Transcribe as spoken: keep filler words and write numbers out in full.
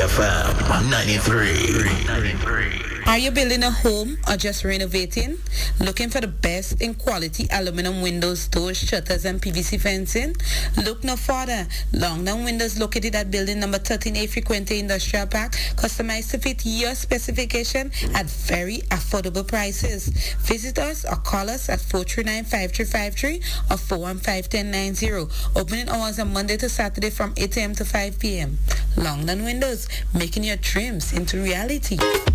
F M ninety-three. Are you building a home or just renovating? Looking for the best in quality aluminum windows, doors, shutters, and P V C fencing? Look no further. Longdown Windows, located at building number thirteen A Frequente Industrial Park, customized to fit your specification at very affordable prices. Visit us or call us at four three nine, five three five three or four one five, one zero nine zero. Opening hours on Monday to Saturday from eight a.m. to five p.m. Longdown Windows, making your dreams into reality.